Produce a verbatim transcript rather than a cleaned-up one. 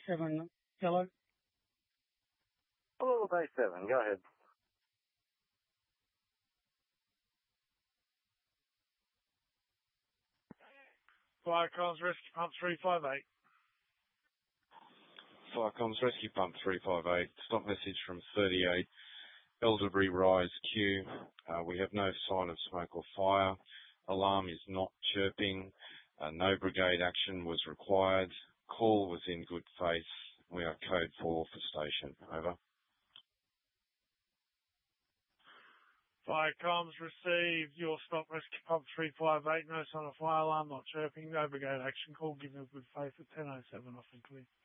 seven, yellow. Hello, Bay seven, go ahead. Fire Comms Rescue Pump three five eight. Fire Comms Rescue Pump three five eight. Stop message from thirty-eight Elderbury Rise Q. Uh, we have no sign of smoke or fire. Alarm is not chirping. Uh, no brigade action was required. Call was in good faith. We are code four for station. Over. Fire Comms received your stop rescue pump three five eight. No sign of fire alarm, not chirping. No brigade action. Call given in good faith at ten oh seven off and clear.